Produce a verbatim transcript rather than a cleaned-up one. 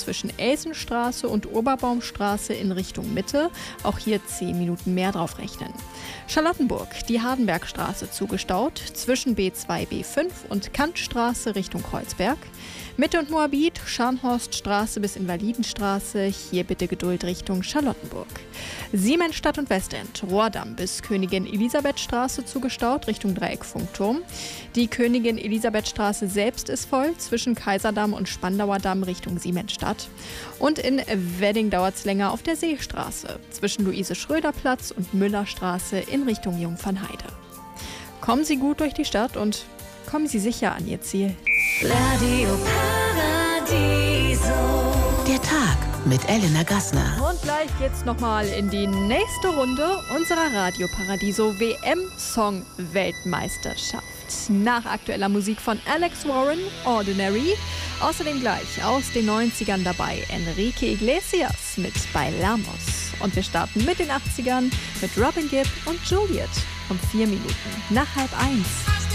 zwischen Elsenstraße und Oberbaumstraße in Richtung Mitte. Auch hier zehn Minuten mehr drauf rechnen. Charlottenburg, die Hardenbergstraße zugestaut zwischen B zwei, B fünf und Kantstraße Richtung Kreuzberg. Mitte und Moabit, Scharnhorststraße bis Invalidenstraße, hier bitte Geduld Richtung Charlottenburg. Siemensstadt und Westend, Rohrdamm bis Königin Elisabethstraße zugestaut Richtung Dreieck-Funkturm. Die Königin Elisabethstraße selbst ist voll zwischen Kaiserdamm und Spandauer Damm Richtung Siemensstadt. Und in Wedding dauert es länger auf der Seestraße zwischen Luise-Schröder-Platz und Müllerstraße in Richtung Jungfernheide. Kommen Sie gut durch die Stadt und kommen Sie sicher an Ihr Ziel. Radio Paradiso. Der Tag mit Elena Gassner. Und gleich geht's nochmal in die nächste Runde unserer Radio Paradiso W M-Song-Weltmeisterschaft. Nach aktueller Musik von Alex Warren, Ordinary. Außerdem gleich aus den neunzigern dabei Enrique Iglesias mit Bailamos. Und wir starten mit den achtzigern mit Robin Gibb und Juliet um vier Minuten nach halb eins.